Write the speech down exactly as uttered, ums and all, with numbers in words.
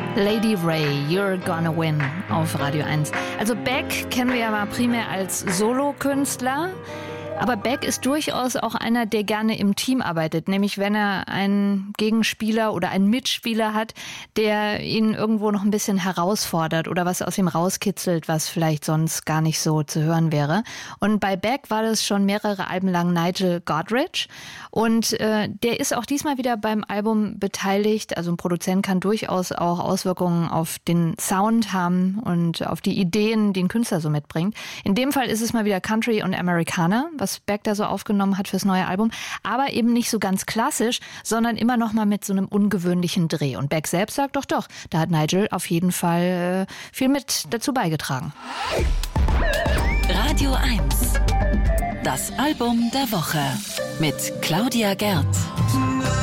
Lady Ray, You're Gonna Win auf Radio eins. Also Beck kennen wir ja mal primär als Solokünstler. Aber Beck ist durchaus auch einer, der gerne im Team arbeitet, nämlich wenn er einen Gegenspieler oder einen Mitspieler hat, der ihn irgendwo noch ein bisschen herausfordert oder was aus ihm rauskitzelt, was vielleicht sonst gar nicht so zu hören wäre. Und bei Beck war das schon mehrere Alben lang Nigel Godrich und äh, der ist auch diesmal wieder beim Album beteiligt. Also ein Produzent kann durchaus auch Auswirkungen auf den Sound haben und auf die Ideen, die ein Künstler so mitbringt. In dem Fall ist es mal wieder Country und Americana, was Beck da so aufgenommen hat fürs neue Album, aber eben nicht so ganz klassisch, sondern immer noch mal mit so einem ungewöhnlichen Dreh. Und Beck selbst sagt doch, doch, da hat Nigel auf jeden Fall äh, viel mit dazu beigetragen. Radio eins. Das Album der Woche mit Claudia Gerth.